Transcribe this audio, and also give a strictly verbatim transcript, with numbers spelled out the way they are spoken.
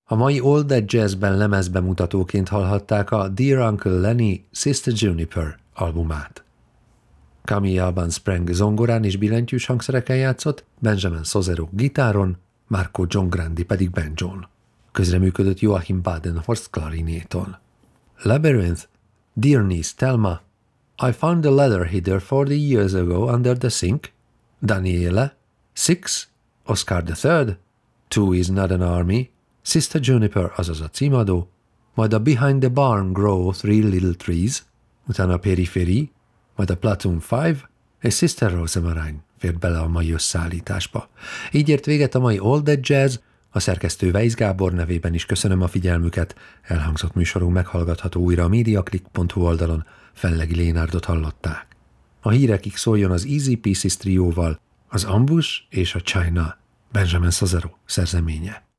A mai All That Jazzben lemezbemutatóként hallhatták a Dear Uncle Lenny Sister Juniper albumát. Camille Alban Sprang zongorán és billentyűs hangszereken játszott, Benjamin Sozero gitáron, Marco Giangrandi pedig banjón. Közreműködött Joachim Badenhorst klarinéton. Labyrinth, Dear Niece Thelma, I found a letter header forty years ago under the sink, Daniela, Six, Oscar the Third, Two is not an army, Sister Juniper, azaz a címadó, majd a Behind the Barn Grow Three Little Trees, utána a Periphery, majd a Platoon Five és Sister Rosemary fért bele a mai összeállításba. Így ért véget a mai All That Jazz, a szerkesztő Weisz Gábor nevében is köszönöm a figyelmüket, elhangzott műsorunk meghallgatható újra a mediaclick pont hu oldalon, Fellegi Lénárdot hallották. A hírekig szóljon az Easy Pieces trióval, az Ambush és a China, Benjamin Sozero szerzeménye.